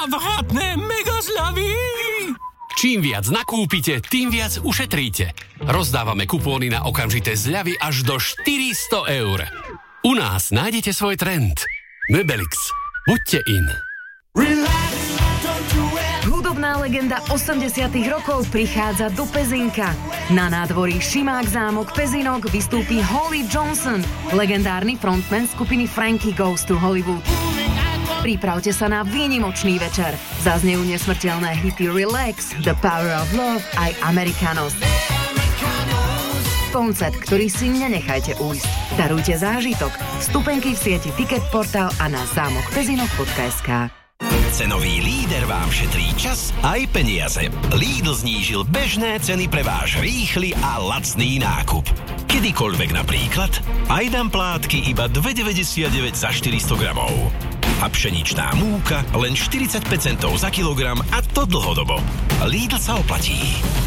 nevratné mega zľavy! Čím viac nakúpite, tým viac ušetríte. Rozdávame kupóny na okamžité zľavy až do 400 eur. U nás nájdete svoj trend. Mebelix. Buďte in. Hudobná legenda 80 rokov prichádza do Pezínka. Na nádvorí Šimák zámok Pezinok vystúpi Holly Johnson, legendárny frontman skupiny Frankie Goes to Hollywood. Pripravte sa na výnimočný večer. Zaznejú nesmrteľné hity Relax, The Power of Love aj Americanos. Koncert, ktorý si nenechajte ujsť. Darujte zážitok. Vstupenky v sieti Ticketportal a na zámokpezinok.sk. Cenový líder vám šetrí čas aj peniaze. Lidl znížil bežné ceny pre váš rýchly a lacný nákup. Kedykoľvek napríklad, aj dám plátky iba 2,99 za 400 gramov. A pšeničná múka len 45 centov za kilogram, a to dlhodobo. Lidl sa oplatí.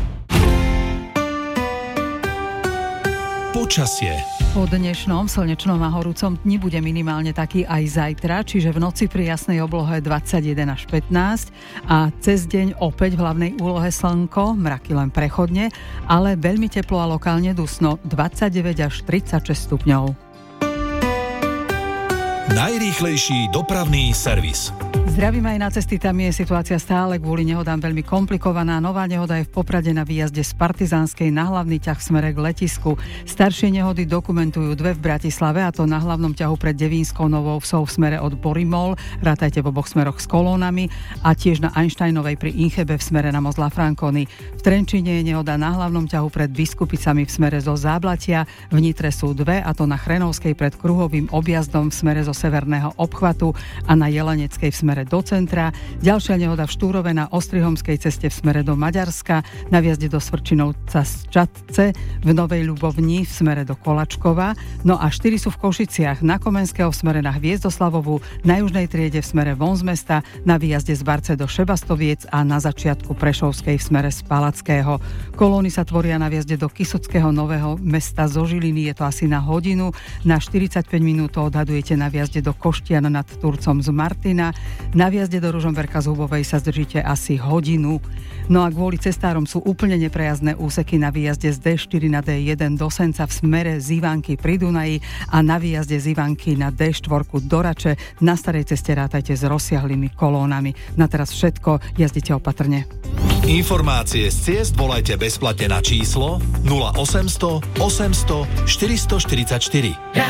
Počasie. Po dnešnom slnečnom a horúcom dni bude minimálne taký aj zajtra, čiže v noci pri jasnej oblohe 21 až 15 a cez deň opäť v hlavnej úlohe slnko, mraky len prechodne, ale veľmi teplo a lokálne dusno 29 až 36 stupňov. Najrýchlejší dopravný servis. Zdravím aj na cesty, tam je situácia stále kvôli nehodám veľmi komplikovaná. Nová nehoda je v Poprade na výjazde z Partizánskej na hlavný ťah v smere k letisku. Staršie nehody dokumentujú dve v Bratislave, a to na hlavnom ťahu pred Devínskou Novou Vsou v smere od Borimol, rátajte v oboch smeroch s kolónami, a tiež na Einsteinovej pri Inchebe v smere na most La Franconi. V Trenčíne je nehoda na hlavnom ťahu pred Biskupicami v smere zo Záblatia, v Nitre sú dve, a to na Chrenovskej pred kruhovým objazdom v smere zo severného obchvatu a na Jeleneckej v smere do centra. Ďalšia nehoda v Štúrove na Ostrihomskej ceste v smere do Maďarska, na vjazde do Svrčinovca z Čadce, v Novej Ľubovni v smere do Kolačkova. No a 4 sú v Košiciach, na Komenského v smere na Hviezdoslavovu, na Južnej Triede v smere von z mesta, na výjazde z Barce do Šebastoviec a na začiatku Prešovskej v smere z Palackého. Kolóny sa tvoria na vjazde do Kysuckého Nového Mesta zo Žiliny, je to asi na hodinu, na 45 minút odhadujete na vjazde do Koštian nad Turcom z Martina. Na vjazde do Ružomberka z Hubovej sa zdržíte asi hodinu. No a kvôli cestárom sú úplne neprejazdné úseky na výjazde z D4 na D1 do Senca v smere z Ivanky pri Dunaji a na výjazde z Ivanky na D4 do Rače. Na starej ceste rátajte s rozsiahlými kolónami. Na teraz všetko, jazdite opatrne. Informácie z ciest volajte bezplatne na číslo 0800 800 444.